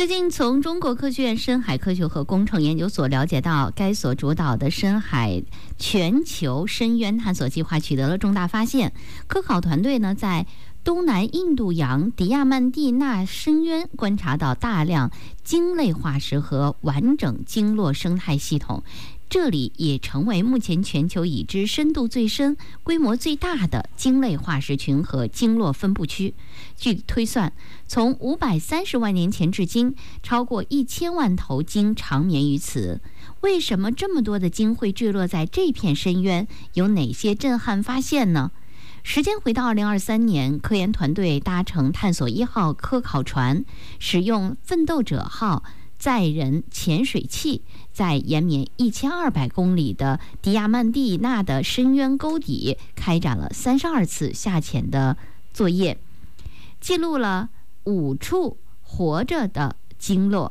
最近从中国科学院深海科学和工程研究所了解到，该所主导的深海全球深渊探索计划取得了重大发现。科考团队呢，在东南印度洋迪亚曼蒂纳深渊观察到大量鲸类化石和完整鲸落生态系统。这里也成为目前全球已知深度最深、规模最大的鲸类化石群和鲸落分布区。据推算，从530万年前至今，超过1000万头鲸长眠于此。为什么这么多的鲸会坠落在这片深渊？有哪些震撼发现呢？时间回到2023年，科研团队搭乘探索1号科考船，使用奋斗者号载人潜水器，在延绵1200公里的迪亚曼蒂纳的深渊沟底开展了32次下潜的作业，记录了5处活着的鲸落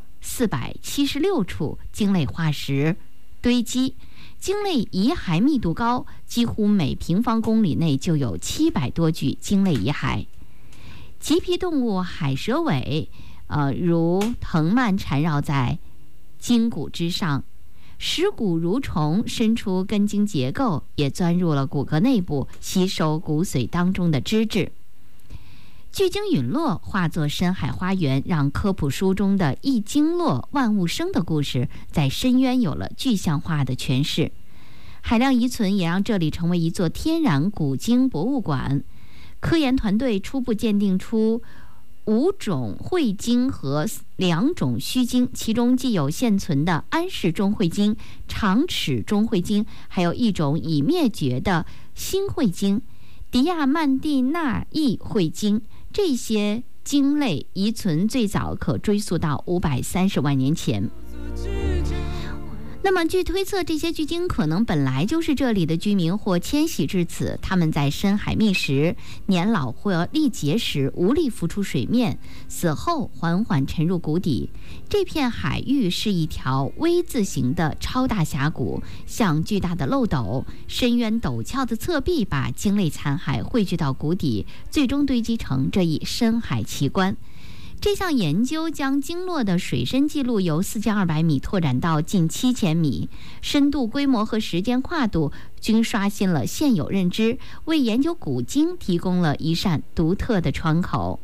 ，476处鲸类化石堆积。鲸类遗骸密度高，几乎每平方公里内就有700多具鲸类遗骸。棘皮动物海蛇尾如藤蔓缠绕在筋骨之上，食骨蠕虫伸出根茎结构，也钻入了骨骼内部，吸收骨髓当中的脂质。巨鲸陨落化作深海花园，让科普书中的一鲸落万物生的故事在深渊有了具象化的诠释。海量遗存也让这里成为一座天然古鲸博物馆。科研团队初步鉴定出5种喙鲸和2种须鲸，其中既有现存的安氏中喙鲸、长齿中喙鲸，还有一种已灭绝的新喙鲸——迪亚曼蒂纳异喙鲸。这些鲸类遗存最早可追溯到530万年前。那么据推测，这些巨鲸可能本来就是这里的居民或迁徙至此，它们在深海觅食，年老或力竭时无力浮出水面，死后缓缓沉入谷底。这片海域是一条 V 字形的超大峡谷，像巨大的漏斗，深渊陡峭的侧壁把鲸类残骸汇聚到谷底，最终堆积成这一深海奇观。这项研究将鲸落的水深记录由4200米拓展到近7000米，深度、规模和时间跨度均刷新了现有认知，为研究古鲸提供了一扇独特的窗口。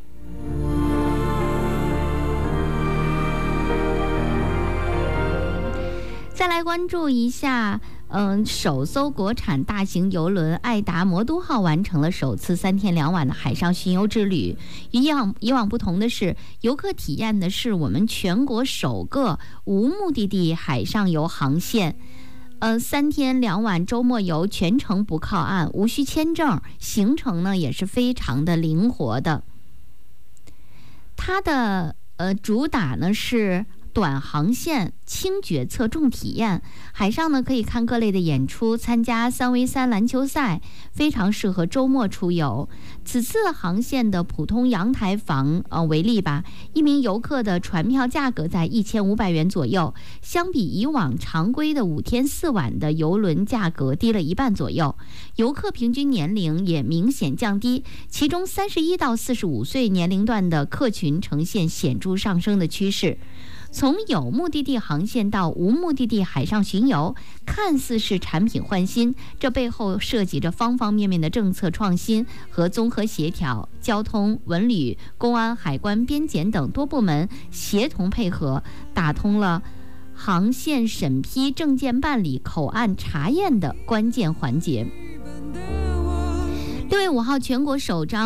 再来关注一下首艘国产大型邮轮爱达魔都号完成了首次3天2晚的海上巡游之旅。以往不同的是，游客体验的是我们全国首个无目的地海上游航线。3天2晚周末游，全程不靠岸，无需签证，行程呢也是非常的灵活的。它的主打呢是短航线、轻决策、重体验。海上呢可以看各类的演出，参加3v3篮球赛，非常适合周末出游。此次航线的普通阳台房为例吧，一名游客的船票价格在1500元左右，相比以往常规的5天4晚的游轮价格低了一半左右。游客平均年龄也明显降低，其中31到45岁年龄段的客群呈现显著上升的趋势。从有目的地航线到无目的地海上巡游，看似是产品换新，这背后涉及着方方面面的政策创新和综合协调，交通、文旅、公安、海关、边检等多部门协同配合，打通了航线审批、证件办理、口岸查验的关键环节。6月5号，全国首张